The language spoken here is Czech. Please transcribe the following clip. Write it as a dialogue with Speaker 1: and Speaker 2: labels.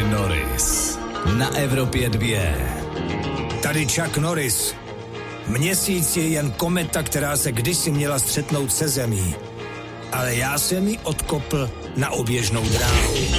Speaker 1: Norris na Evropě 2.
Speaker 2: Tady Chuck Norris. Měsíc je jen kometa, která se kdysi měla střetnout se zemí. Ale já jsem ji odkopl na oběžnou dráhu.